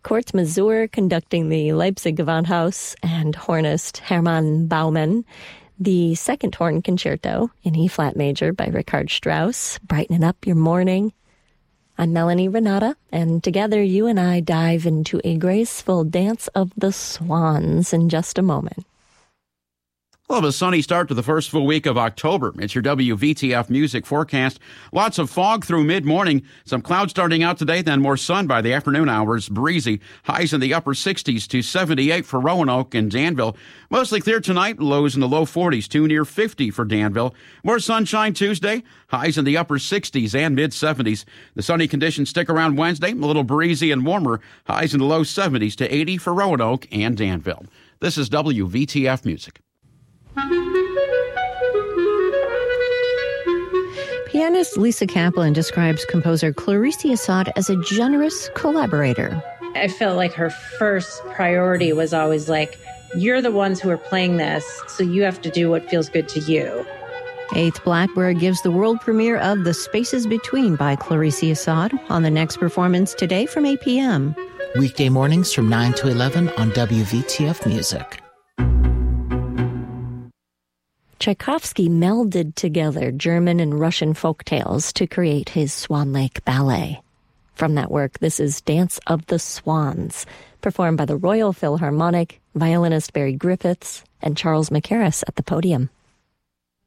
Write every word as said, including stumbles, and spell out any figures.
Kurz Mazur conducting the Leipzig Gewandhaus, and hornist Hermann Baumann. The second horn concerto in E-flat major by Richard Strauss, brightening up your morning. I'm Melanie Renata, and together you and I dive into a graceful dance of the swans in just a moment. Well, a sunny start to the first full week of October. It's your W V T F music forecast. Lots of fog through mid-morning. Some clouds starting out today, then more sun by the afternoon hours. Breezy. Highs in the upper sixties to seventy-eight for Roanoke and Danville. Mostly clear tonight. Lows in the low forties to near fifty for Danville. More sunshine Tuesday. Highs in the upper sixties and mid-seventies. The sunny conditions stick around Wednesday. A little breezy and warmer. Highs in the low seventies to eighty for Roanoke and Danville. This is W V T F Music. Pianist Lisa Kaplan describes composer Clarice Assad as a generous collaborator. I felt like her first priority was always like, you're the ones who are playing this, so you have to do what feels good to you. Eighth Blackbird gives the world premiere of The Spaces Between by Clarice Assad on the next performance today from eight p.m. Weekday mornings from nine to eleven on W V T F Music. Tchaikovsky melded together German and Russian folk tales to create his Swan Lake Ballet. From that work, this is Dance of the Swans, performed by the Royal Philharmonic, violinist Barry Griffiths, and Charles Mackerras at the podium.